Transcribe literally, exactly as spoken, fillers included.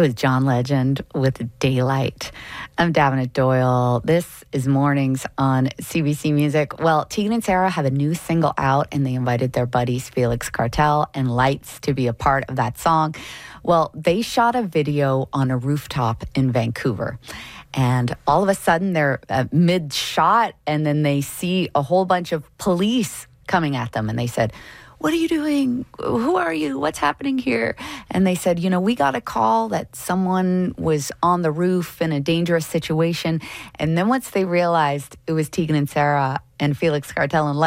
was John Legend with Daylight. I'm Davenant Doyle. This is Mornings on C B C Music. Well, Tegan and Sara have a new single out, and they invited their buddies Felix Cartal and Lights to be a part of that song. Well, they shot a video on a rooftop in Vancouver. And all of a sudden, they're uh, mid-shot, and then they see a whole bunch of police coming at them. And they said, "What are you doing? Who are you? What's happening here?" And they said, you know, we got a call that someone was on the roof in a dangerous situation. And then once they realized it was Tegan and Sara and Felix Cartal and